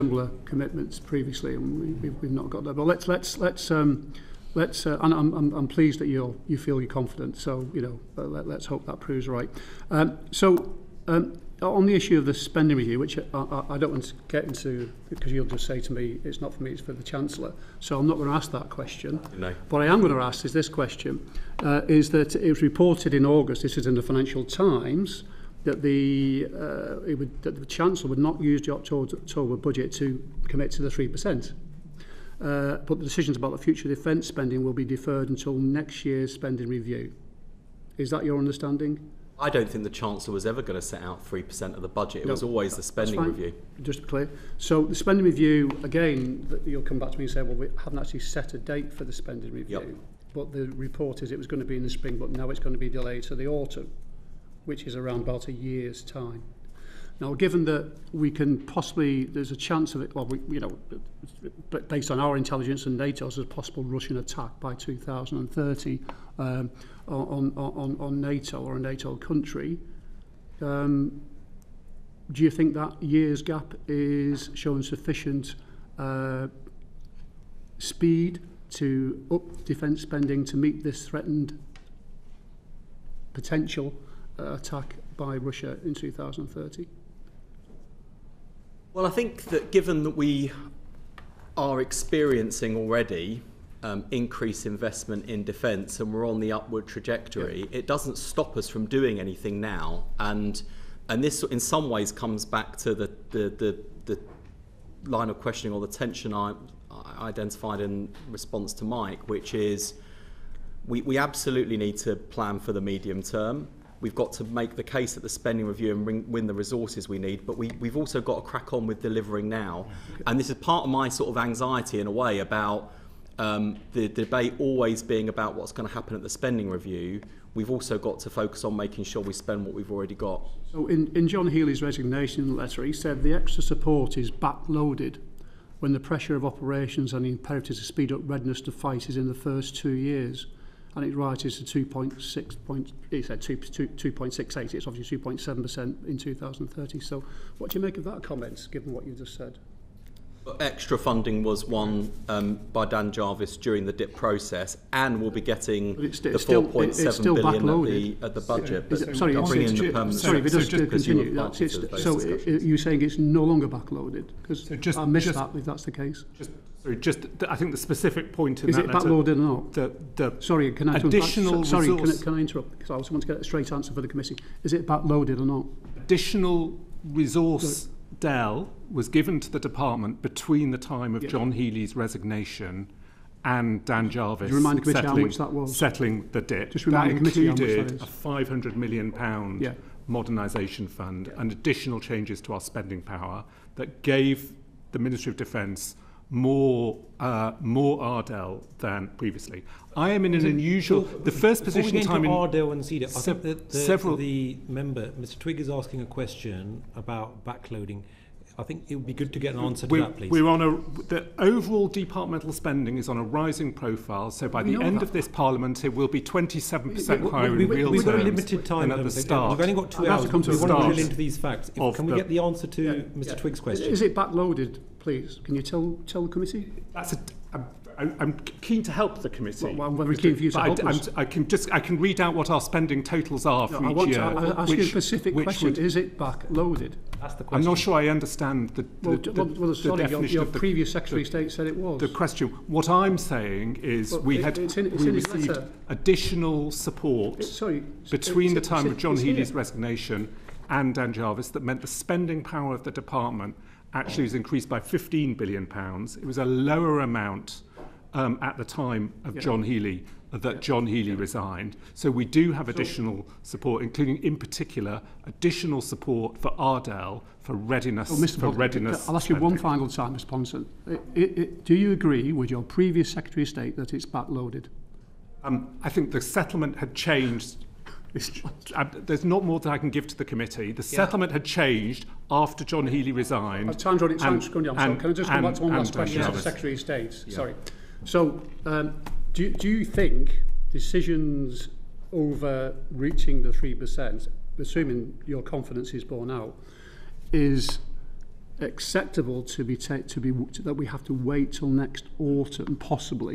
similar commitments previously, and we've not got that. But let's. And I'm pleased that you feel you're confident. So let's hope that proves right. On the issue of the spending review, which I don't want to get into because you'll just say to me it's not for me, it's for the Chancellor. So I'm not going to ask that question. No. What I am going to ask is this question: is that it was reported in August. This is in the Financial Times. That the Chancellor would not use the October budget to commit to the 3%. But the decisions about the future defence spending will be deferred until next year's spending review. Is that your understanding? I don't think the Chancellor was ever going to set out 3% of the budget. It was always the spending review. Just to be clear. So the spending review, again, you'll come back to me and say, well, we haven't actually set a date for the spending review. Yep. But the report is it was going to be in the spring, but now it's going to be delayed to the autumn, which is around about a year's time. Now, given that we can possibly, there's a chance of it, well, based on our intelligence and NATO's, there's a possible Russian attack by 2030 on NATO or a NATO country. Do you think that year's gap is showing sufficient speed to up defence spending to meet this threatened potential attack by Russia in 2030? Well, I think that given that we are experiencing already increased investment in defence and we're on the upward trajectory, it doesn't stop us from doing anything now. And this in some ways comes back to the line of questioning or the tension I identified in response to Mike, which is we absolutely need to plan for the medium term. We've got to make the case at the spending review and win the resources we need, but we've also got to crack on with delivering now. And this is part of my sort of anxiety in a way about the debate always being about what's going to happen at the spending review. We've also got to focus on making sure we spend what we've already got. So in John Healey's resignation letter, he said the extra support is backloaded when the pressure of operations and the imperative to speed up readiness to fight is in the first 2 years. And it rises to 2.6. He said 2.68. It's obviously 2.7% in 2030. So, what do you make of that comment, given what you just said? Extra funding was won by Dan Jarvis during the DIP process, and we'll be getting the 4.7 billion at the budget. Yeah. Sorry, if it does continue. So, you're saying it's no longer backloaded? Because I missed that. If that's the case. I think the specific point in is that it backloaded or not? Sorry, can I additional can I interrupt? Because I also want to get a straight answer for the committee. Is it backloaded or not? Additional resource was given to the department between the time of John Healey's resignation and Dan Jarvis remind the committee how much that was? Settling the DIP. Just remind the committee how much that included is. a £500 million modernisation fund and additional changes to our spending power that gave the Ministry of Defence more Ardell than previously. I am in an unusual. The first position time in Ardell and CEDA. I think that the member, Mr. Twigg, is asking a question about backloading. I think it would be good to get an answer to that, please. We're on the overall departmental spending is on a rising profile. So by the end of this Parliament, it will be 27% higher in real terms. We've got a limited time than at the start. We've only got 2 hours. We want to drill into these facts. Can we get the answer to Mr. Twigg's question? Is it backloaded, please? Can you tell the committee? I'm keen to help the committee. Well, I'm very keen for you to help us. I can read out what our spending totals are for each year. I want to ask you a specific question. Is it backloaded? That's the question. I'm not sure I understand the definition your of the previous Secretary of State said it was. The question. What I'm saying is we received additional support between the time of John Healey's resignation and Dan Jarvis that meant the spending power of the department actually was increased by £15 billion. It was a lower amount at the time of John Healey John Healey resigned. So we do have additional support, including in particular additional support for Ardell for readiness. I'll ask you one final time, Mr. Ponson. Do you agree with your previous Secretary of State that it's backloaded? I think the settlement had changed. There's not more that I can give to the committee. The settlement had changed after John Healey resigned. Time's running down. Can I just come back to one last question as the Secretary of State? Yeah. Sorry. So, do you think decisions over reaching the 3%, assuming your confidence is borne out, is acceptable that we have to wait till next autumn, possibly,